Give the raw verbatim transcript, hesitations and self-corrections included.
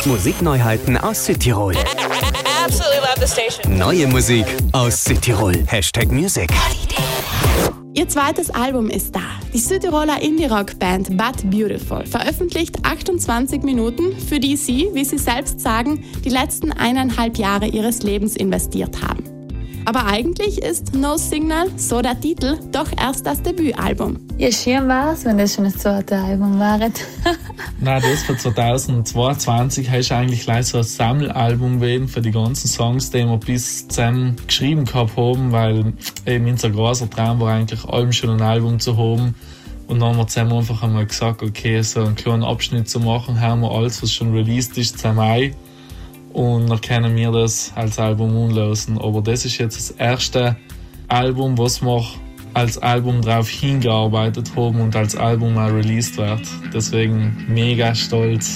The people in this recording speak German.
Musikneuheiten aus Südtirol. Absolutely love the station. Neue Musik aus Südtirol. Hashtag Music. Ihr zweites Album ist da. Die Südtiroler Indie-Rock-Band But Beautiful veröffentlicht achtundzwanzig Minuten, für die sie, wie sie selbst sagen, die letzten eineinhalb Jahre ihres Lebens investiert haben. Aber eigentlich ist No Signal, so der Titel, doch erst das Debütalbum. Ja, schön war's, wenn das schon das zweite Album war. Nein, das für zweitausendzweiundzwanzig hast du eigentlich gleich so ein Sammelalbum gewesen für die ganzen Songs, die wir bis zusammen geschrieben gehabt haben, weil eben unser großer Traum war eigentlich, allem schon ein Album zu haben. Und dann haben wir zusammen einfach einmal gesagt, okay, so einen kleinen Abschnitt zu machen, haben wir alles, was schon released ist, zusammen ein. Und dann können wir das als Album umlösen. Aber das ist jetzt das erste Album, was wir als Album drauf hingearbeitet haben und als Album auch released wird. Deswegen mega stolz.